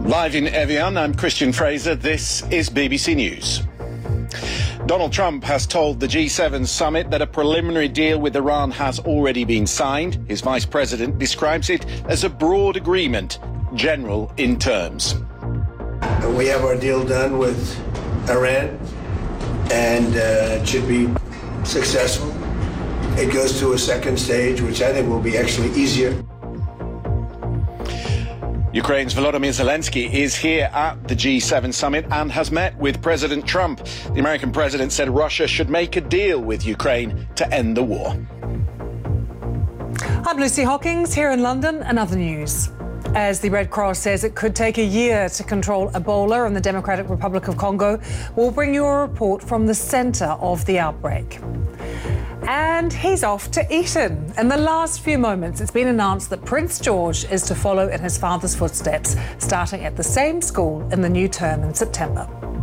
Live in Evian, I'm Christian Fraser. This is BBC News. Donald Trump has told the G7 summit that a preliminary deal with Iran has already been signed. His vice president describes it as a broad agreement, general in terms. We have our deal done with Iran, and it should be successful. It goes to a second stage, which I think will be actually easier. Ukraine's Volodymyr Zelensky is here at the G7 summit and has met with President Trump. The American president said Russia should make a deal with Ukraine to end the war. I'm Lucy Hockings here in London and other news. As the Red Cross says it could take a year to control Ebola in the Democratic Republic of Congo, we'll bring you a report from the centre of the outbreak. And he's off to Eton. In the last few moments, it's been announced that Prince George is to follow in his father's footsteps, starting at the same school in the new term in September.